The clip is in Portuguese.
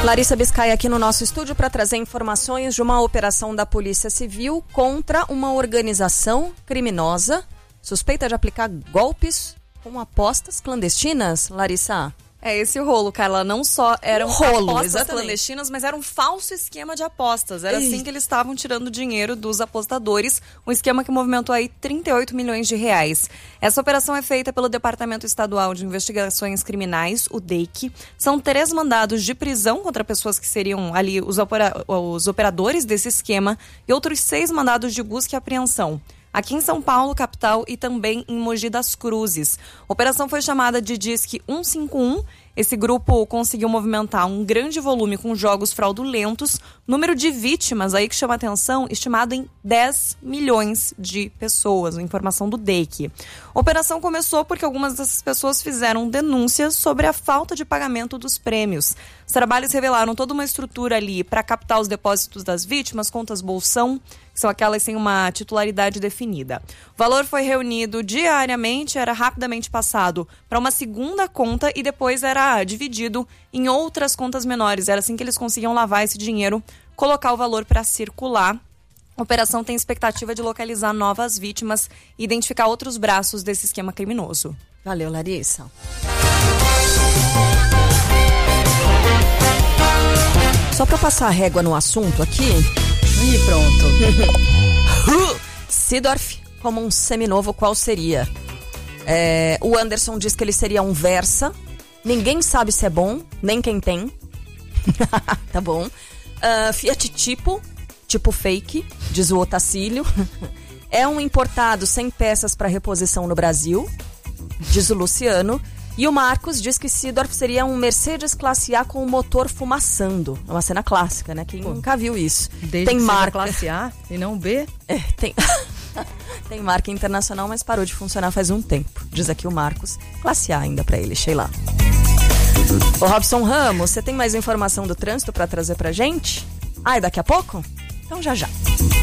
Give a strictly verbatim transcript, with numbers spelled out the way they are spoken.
Larissa Biscay aqui no nosso estúdio para trazer informações de uma operação da Polícia Civil contra uma organização criminosa suspeita de aplicar golpes com apostas clandestinas, Larissa. É esse o rolo, Carla. Não só eram rolo, apostas exatamente. clandestinas, mas era um falso esquema de apostas. Era Ei. assim que eles estavam tirando dinheiro dos apostadores. Um esquema que movimentou aí trinta e oito milhões de reais. Essa operação é feita pelo Departamento Estadual de Investigações Criminais, o D E I C. São três mandados de prisão contra pessoas que seriam ali os, opera- os operadores desse esquema e outros seis mandados de busca e apreensão. Aqui em São Paulo, capital, e também em Mogi das Cruzes. A operação foi chamada de Disque cento e cinquenta e um. Esse grupo conseguiu movimentar um grande volume com jogos fraudulentos. Número de vítimas aí que chama atenção, estimado em dez milhões de pessoas. Informação do D E I C. A operação começou porque algumas dessas pessoas fizeram denúncias sobre a falta de pagamento dos prêmios. Os trabalhos revelaram toda uma estrutura ali para captar os depósitos das vítimas, contas bolsão, que são aquelas sem uma titularidade definida. O valor foi reunido diariamente, era rapidamente passado para uma segunda conta e depois era dividido em outras contas menores. Era assim que eles conseguiam lavar esse dinheiro, colocar o valor para circular. A operação tem expectativa de localizar novas vítimas e identificar outros braços desse esquema criminoso. Valeu, Larissa. Só para passar a régua no assunto aqui. E pronto. Seedorf como um seminovo, qual seria? É, o Anderson diz que ele seria um Versa. Ninguém sabe se é bom, nem quem tem. Tá bom. Uh, Fiat Tipo, tipo fake, diz o Otacílio. É um importado sem peças para reposição no Brasil, diz o Luciano. E o Marcos diz que Seedorf seria um Mercedes classe A com o motor fumaçando. É uma cena clássica, né? Quem Pô, nunca viu isso. Desde tem que marca classe A e não B? É, tem... tem marca internacional, mas parou de funcionar faz um tempo. Diz aqui o Marcos. Classe A ainda pra ele, Sheila. Ô Robson Ramos, você tem mais informação do trânsito pra trazer pra gente? Ah, é daqui a pouco? Então já já.